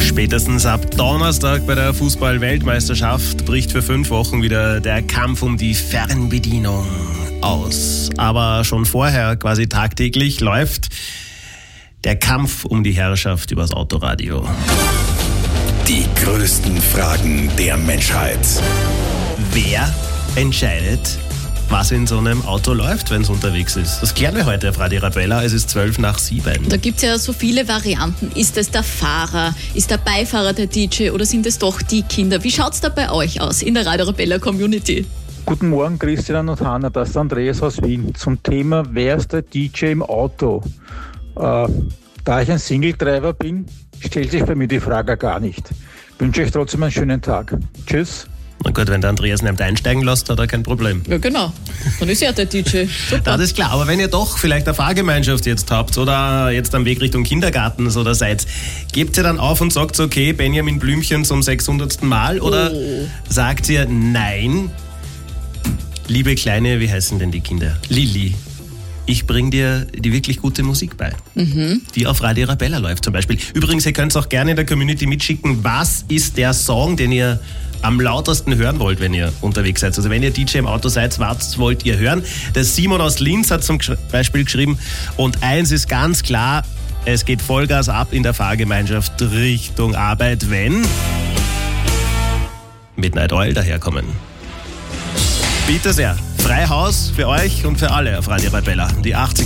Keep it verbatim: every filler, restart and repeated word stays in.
Spätestens ab Donnerstag bei der Fußball-Weltmeisterschaft bricht für fünf Wochen wieder der Kampf um die Fernbedienung aus. Aber schon vorher, quasi tagtäglich, läuft der Kampf um die Herrschaft übers Autoradio. Die größten Fragen der Menschheit. Wer entscheidet, was in so einem Auto läuft, wenn es unterwegs ist? Das klären wir heute auf Radio Arabella. Es ist zwölf nach sieben. Da gibt es ja so viele Varianten. Ist es der Fahrer? Ist der Beifahrer der D J? Oder sind es doch die Kinder? Wie schaut es da bei euch aus in der Radio Arabella Community? Guten Morgen, Christian und Hanna. Das ist Andreas aus Wien. Zum Thema, wer ist der D J im Auto? Äh, da ich ein Single-Driver bin, stellt sich bei mir die Frage gar nicht. Ich wünsche euch trotzdem einen schönen Tag. Tschüss. Na gut, wenn der Andreas nicht einsteigen lässt, hat er kein Problem. Ja, genau. Dann ist er der D J. Super. Das ist klar. Aber wenn ihr doch vielleicht eine Fahrgemeinschaft jetzt habt oder jetzt am Weg Richtung Kindergarten oder seid, gebt ihr dann auf und sagt, okay, Benjamin Blümchen zum sechshundertsten Mal? Oder Oh. sagt ihr, nein, liebe Kleine, wie heißen denn die Kinder? Lilly, ich bring dir die wirklich gute Musik bei, mhm. die auf Radio Arabella läuft zum Beispiel. Übrigens, ihr könnt auch gerne in der Community mitschicken, was ist der Song, den ihr am lautesten hören wollt, wenn ihr unterwegs seid. Also wenn ihr D J im Auto seid, was wollt ihr hören? Der Simon aus Linz hat zum Beispiel geschrieben, und eins ist ganz klar, es geht Vollgas ab in der Fahrgemeinschaft Richtung Arbeit, wenn Midnight Oil daherkommen. Bitte sehr, Freihaus für euch und für alle auf Radio Arabella. Die achtziger